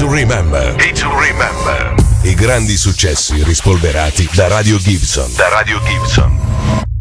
to Remember. Hit to Remember. I grandi successi rispolverati da Radio Gibson.